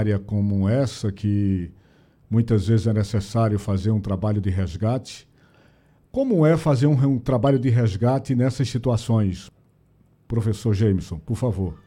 área como essa, que muitas vezes é necessário fazer um trabalho de resgate. Como é fazer um trabalho de resgate nessas situações? Professor Jameson, por favor.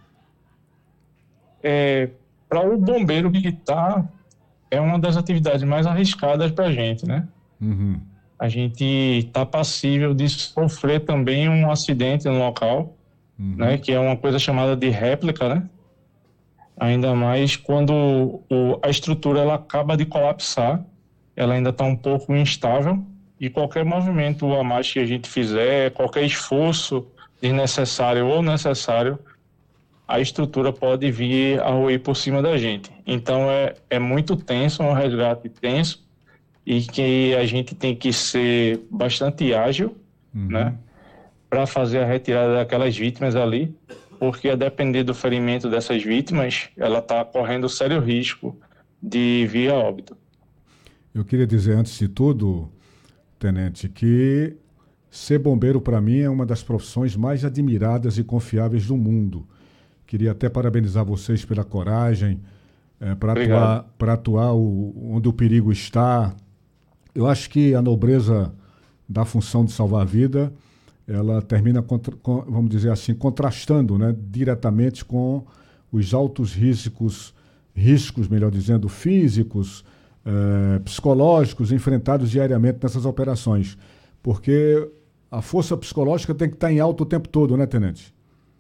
Para o bombeiro militar, é uma das atividades mais arriscadas para a gente, né? Uhum, A gente está passível de sofrer também um acidente no local, né? uhum. Que é uma coisa chamada de réplica, né? Ainda mais quando a estrutura ela acaba de colapsar, ela ainda está um pouco instável e qualquer movimento a mais que a gente fizer, qualquer esforço desnecessário ou necessário, a estrutura pode vir a ruir por cima da gente. Então é muito tenso, é um resgate tenso e que a gente tem que ser bastante ágil, né, para fazer a retirada daquelas vítimas ali, porque a depender do ferimento dessas vítimas, ela está correndo sério risco de vir a óbito. Eu queria dizer, antes de tudo, Tenente, que ser bombeiro para mim é uma das profissões mais admiradas e confiáveis do mundo. Queria até parabenizar vocês pela coragem, Obrigado. para atuar onde o perigo está. Eu acho que a nobreza da função de salvar a vida, ela termina, vamos dizer assim, contrastando, né, diretamente com os altos riscos, melhor dizendo, físicos, psicológicos enfrentados diariamente nessas operações. Porque a força psicológica tem que estar em alta o tempo todo, né, Tenente?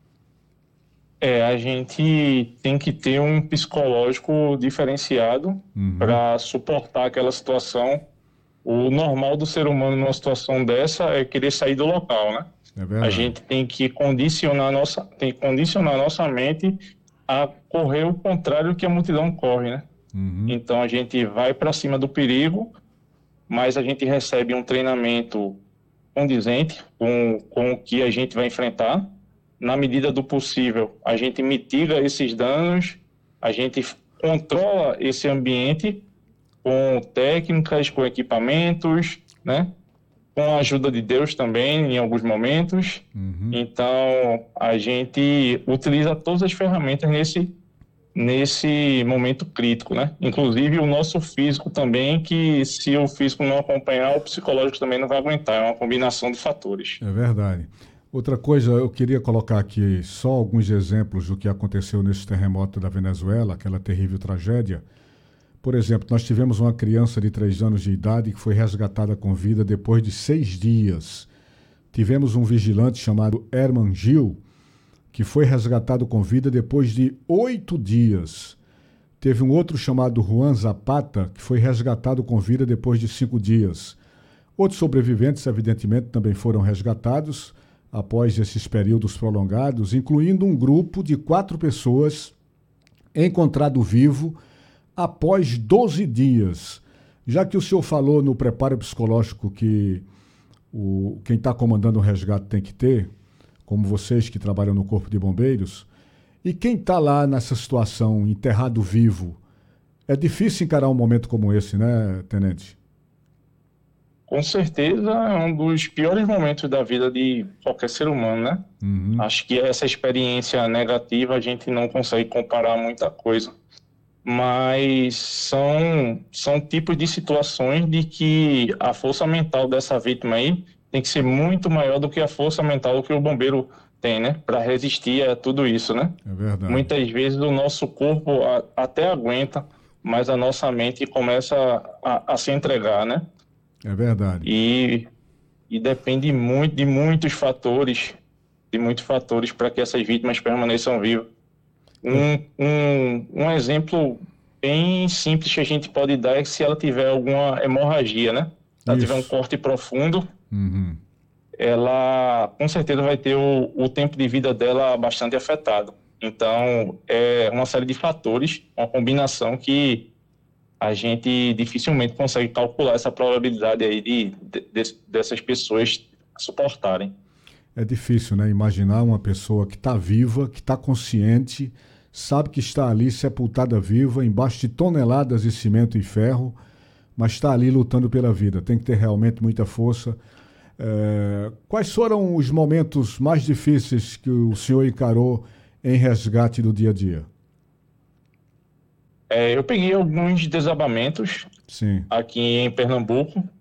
A gente tem que ter um psicológico diferenciado Uhum. para suportar aquela situação. O normal do ser humano numa situação dessa é querer sair do local, né? É A verdade. gente tem que condicionar nossa mente a correr o contrário que a multidão corre, né? Uhum. Então a gente vai para cima do perigo, mas a gente recebe um treinamento condizente com o que a gente vai enfrentar. Na medida do possível, a gente mitiga esses danos, a gente controla esse ambiente com técnicas, com equipamentos, né? Com a ajuda de Deus também, em alguns momentos. Uhum. Então, a gente utiliza todas as ferramentas nesse momento crítico, né? Inclusive o nosso físico também, que se o físico não acompanhar, o psicológico também não vai aguentar. É uma combinação de fatores. É verdade. Outra coisa, eu queria colocar aqui só alguns exemplos do que aconteceu nesse terremoto da Venezuela, aquela terrível tragédia. Por exemplo, nós tivemos uma criança de 3 anos de idade que foi resgatada com vida depois de 6 dias. Tivemos um vigilante chamado Herman Gil, que foi resgatado com vida depois de 8 dias. Teve um outro chamado Juan Zapata, que foi resgatado com vida depois de 5 dias. Outros sobreviventes, evidentemente, também foram resgatados após esses períodos prolongados, incluindo um grupo de 4 pessoas encontrado vivo após 12 dias. Já que o senhor falou no preparo psicológico que quem está comandando o resgate tem que ter, como vocês que trabalham no Corpo de Bombeiros, e quem está lá nessa situação, enterrado vivo, é difícil encarar um momento como esse, né, Tenente? Com certeza é um dos piores momentos da vida de qualquer ser humano, né? Uhum. Acho que essa experiência negativa a gente não consegue comparar muita coisa. Mas são tipos de situações de que a força mental dessa vítima aí tem que ser muito maior do que a força mental que o bombeiro tem, né? Para resistir a tudo isso, né? É verdade. Muitas vezes o nosso corpo até aguenta, mas a nossa mente começa a se entregar, né? É verdade. E, e depende muito de muitos fatores para que essas vítimas permaneçam vivas. Eu, Um exemplo bem simples que a gente pode dar é que se ela tiver alguma hemorragia, né? Se ela tiver um isso. corte profundo, Uhum. ela com certeza vai ter o tempo de vida dela bastante afetado. Então, é uma série de fatores, uma combinação que a gente dificilmente consegue calcular essa probabilidade aí dessas pessoas suportarem. É difícil, né? Imaginar uma pessoa que está viva, que está consciente, sabe que está ali sepultada viva, embaixo de toneladas de cimento e ferro, mas está ali lutando pela vida. Tem que ter realmente muita força. Quais foram os momentos mais difíceis que o senhor encarou em resgate do dia a dia? Eu peguei alguns desabamentos Sim. aqui em Pernambuco,